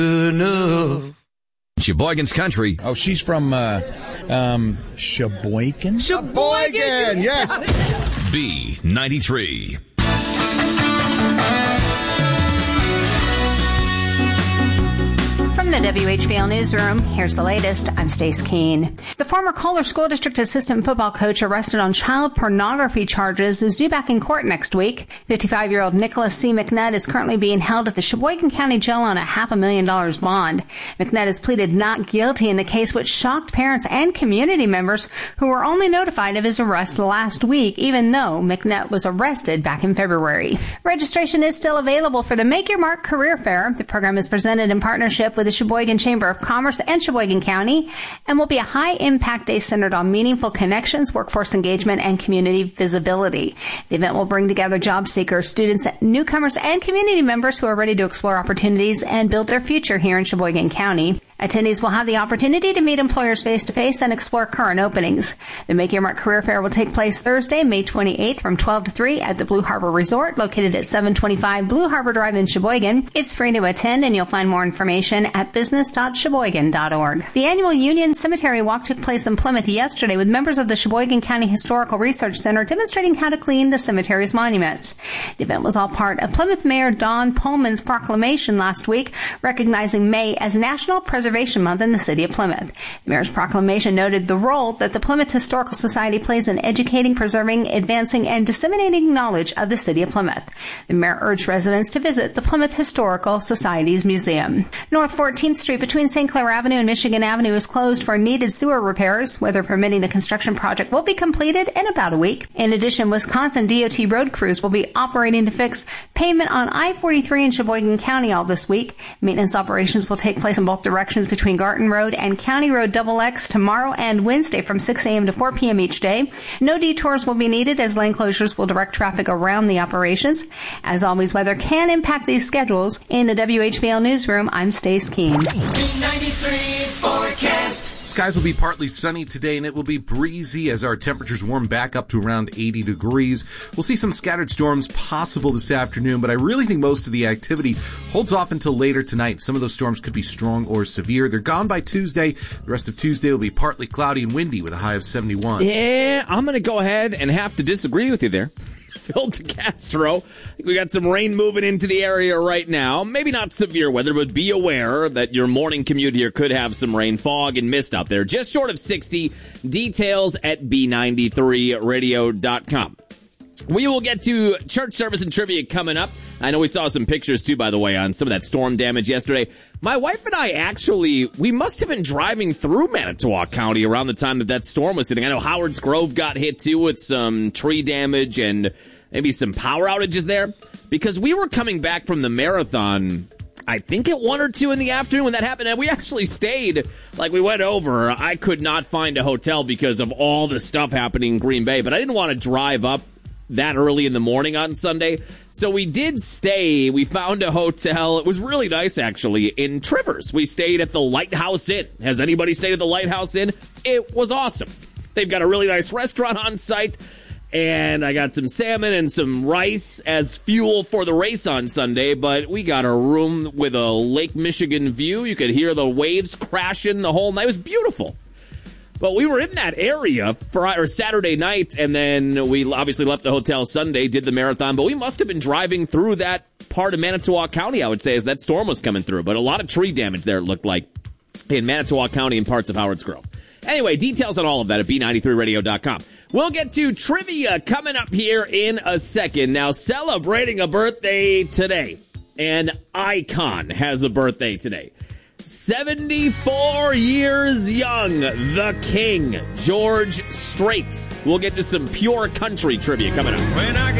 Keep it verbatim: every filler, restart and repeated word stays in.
enough. Sheboygan's Country. Oh, she's from, uh, um, Sheboygan? Sheboygan, yes. B ninety-three. From the W H B L Newsroom, here's the latest. I'm Stace Keene. The former Kohler School District assistant football coach arrested on child pornography charges is due back in court next week. fifty-five-year-old Nicholas C. McNutt is currently being held at the Sheboygan County Jail on a half a million dollars bond. McNutt has pleaded not guilty in the case, which shocked parents and community members who were only notified of his arrest last week, even though McNutt was arrested back in February. Registration is still available for the Make Your Mark Career Fair. The program is presented in partnership with the Sheboygan Chamber of Commerce and Sheboygan County and will be a high-impact day centered on meaningful connections, workforce engagement, and community visibility. The event will bring together job seekers, students, newcomers, and community members who are ready to explore opportunities and build their future here in Sheboygan County. Attendees will have the opportunity to meet employers face-to-face and explore current openings. The Make Your Mark Career Fair will take place Thursday, May twenty-eighth from twelve to three at the Blue Harbor Resort, located at seven twenty-five Blue Harbor Drive in Sheboygan. It's free to attend, and you'll find more information at business dot sheboygan dot org. The annual Union Cemetery Walk took place in Plymouth yesterday with members of the Sheboygan County Historical Research Center demonstrating how to clean the cemetery's monuments. The event was all part of Plymouth Mayor Don Pullman's proclamation last week, recognizing May as National Preservation Month in the city of Plymouth. The mayor's proclamation noted the role that the Plymouth Historical Society plays in educating, preserving, advancing, and disseminating knowledge of the city of Plymouth. The mayor urged residents to visit the Plymouth Historical Society's museum. North fourteenth Street between Saint Clair Avenue and Michigan Avenue is closed for needed sewer repairs. Weather permitting, the construction project will be completed in about a week. In addition, Wisconsin D O T road crews will be operating to fix pavement on I forty-three in Sheboygan County all this week. Maintenance operations will take place in both directions between Garton Road and County Road Double X tomorrow and Wednesday from six a.m. to four p.m. each day. No detours will be needed as lane closures will direct traffic around the operations. As always, weather can impact these schedules. In the W H B L Newsroom, I'm Stace Keene. B ninety-three forecast. Skies will be partly sunny today, and it will be breezy as our temperatures warm back up to around eighty degrees. We'll see some scattered storms possible this afternoon, but I really think most of the activity holds off until later tonight. Some of those storms could be strong or severe. They're gone by Tuesday. The rest of Tuesday will be partly cloudy and windy with a high of seventy-one. Yeah, I'm going to go ahead and have to disagree with you there. Phil DeCastro. I think we got some rain moving into the area right now. Maybe not severe weather, but be aware that your morning commute here could have some rain, fog, and mist out there. Just short of sixty. Details at B ninety-three radio dot com. We will get to church service and trivia coming up. I know we saw some pictures, too, by the way, on some of that storm damage yesterday. My wife and I actually, we must have been driving through Manitowoc County around the time that that storm was hitting. I know Howard's Grove got hit, too, with some tree damage and maybe some power outages there. Because we were coming back from the marathon, I think at one or two in the afternoon when that happened. And we actually stayed, like we went over. I could not find a hotel because of all the stuff happening in Green Bay. But I didn't want to drive up that early in the morning on Sunday. So we did stay. We found a hotel. It was really nice, actually, in Trivers. We stayed at the Lighthouse Inn. Has anybody stayed at the Lighthouse Inn? It was awesome. They've got a really nice restaurant on site. And I got some salmon and some rice as fuel for the race on Sunday. But we got a room with a Lake Michigan view. You could hear the waves crashing the whole night. It was beautiful. But we were in that area Friday or Saturday night, and then we obviously left the hotel Sunday, did the marathon. But we must have been driving through that part of Manitowoc County, I would say, as that storm was coming through. But a lot of tree damage there, it looked like, in Manitowoc County and parts of Howard's Grove. Anyway, details on all of that at B ninety-three radio dot com. We'll get to trivia coming up here in a second. Now, celebrating a birthday today. An icon has a birthday today. seventy-four years young, the King, George Strait. We'll get to some pure country trivia coming up. When I